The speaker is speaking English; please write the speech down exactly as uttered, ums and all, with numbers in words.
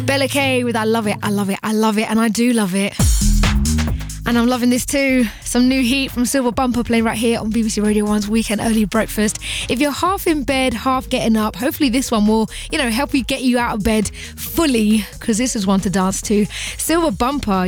Bella K with I Love It, I Love It, I Love It, and I do love it. And I'm loving this too. Some new heat from Silver Bumper playing right here on B B C Radio one's Weekend Early Breakfast. If you're half in bed, half getting up, hopefully this one will, you know, help you get you out of bed fully, because this is one to dance to. Silver Bumper.